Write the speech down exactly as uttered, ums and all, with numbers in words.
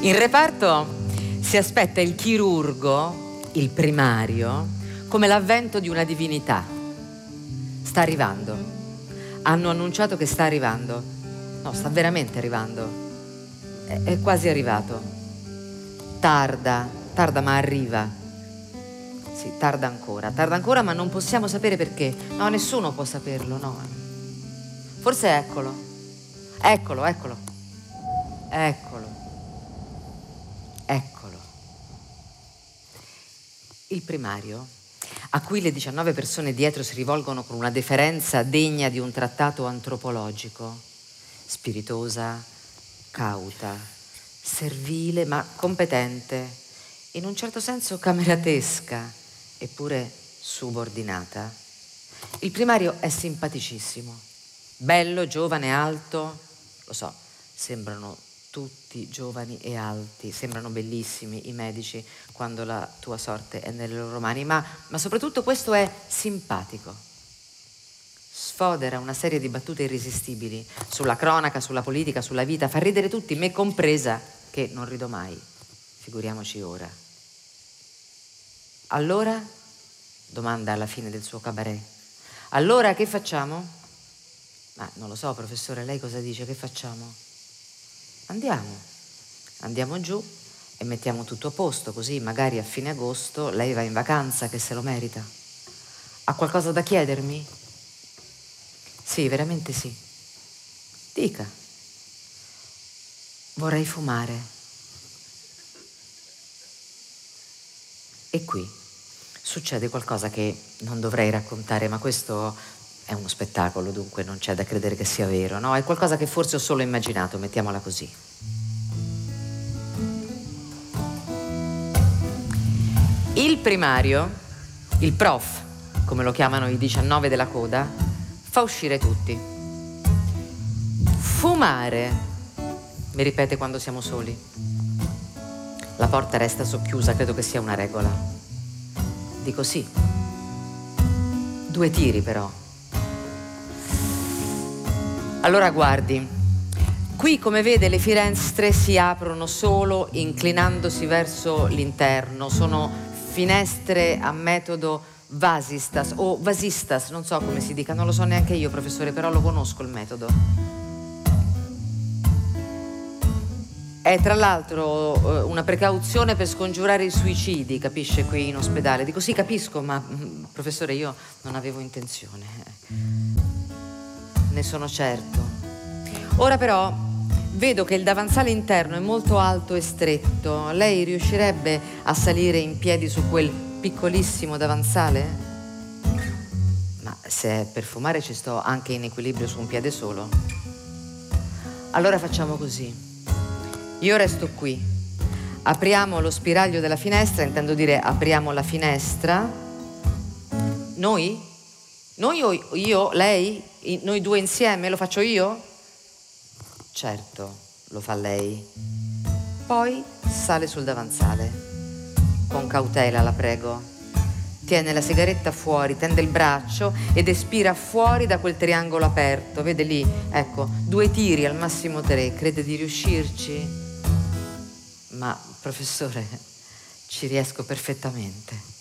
In reparto si aspetta il chirurgo, il primario, come l'avvento di una divinità. Sta arrivando. Hanno annunciato che sta arrivando. No, sta veramente arrivando. È, è quasi arrivato. Tarda, tarda ma arriva. Sì, tarda ancora, tarda ancora ma non possiamo sapere perché. No, nessuno può saperlo, no. Forse eccolo. Eccolo, eccolo. Eccolo. Eccolo. Il primario, a cui le diciannove persone dietro si rivolgono con una deferenza degna di un trattato antropologico, spiritosa, cauta, servile ma competente, in un certo senso cameratesca, eppure subordinata. Il primario è simpaticissimo, bello, giovane, alto, lo so, sembrano tutti giovani e alti, sembrano bellissimi i medici quando la tua sorte è nelle loro mani, ma, ma soprattutto questo è simpatico. Sfodera una serie di battute irresistibili sulla cronaca, sulla politica, sulla vita, fa ridere tutti, me compresa, che non rido mai, figuriamoci ora. Allora, domanda alla fine del suo cabaret, allora che facciamo? Ma non lo so, professore, lei cosa dice? Che facciamo? Andiamo, andiamo giù e mettiamo tutto a posto, così magari a fine agosto lei va in vacanza, che se lo merita. Ha qualcosa da chiedermi? Sì, veramente sì. Dica. Vorrei fumare. E qui succede qualcosa che non dovrei raccontare, ma questo è uno spettacolo, dunque non c'è da credere che sia vero, no? È qualcosa che forse ho solo immaginato, mettiamola così. Il primario, il prof, come lo chiamano i diciannove della coda, fa uscire tutti. Fumare, mi ripete quando siamo soli. La porta resta socchiusa, credo che sia una regola. Dico sì. Due tiri però. Allora guardi, qui come vede le finestre si aprono solo inclinandosi verso l'interno, sono finestre a metodo vasistas o vasistas, non so come si dica, non lo so neanche io professore, però lo conosco il metodo. È tra l'altro una precauzione per scongiurare i suicidi, capisce, qui in ospedale. Dico sì, capisco, ma professore io non avevo intenzione. Ne sono certo. Ora però vedo che il davanzale interno è molto alto e stretto. Lei riuscirebbe a salire in piedi su quel piccolissimo davanzale? Ma se è per fumare ci sto anche in equilibrio su un piede solo. Allora facciamo così. Io resto qui. Apriamo lo spiraglio della finestra, intendo dire apriamo la finestra. Noi? Noi o io? Lei? Noi due insieme? Lo faccio io? Certo, lo fa lei. Poi sale sul davanzale. Con cautela, la prego. Tiene la sigaretta fuori, tende il braccio ed espira fuori da quel triangolo aperto. Vede lì? Ecco, due tiri, al massimo tre. Crede di riuscirci? Ma, professore, ci riesco perfettamente.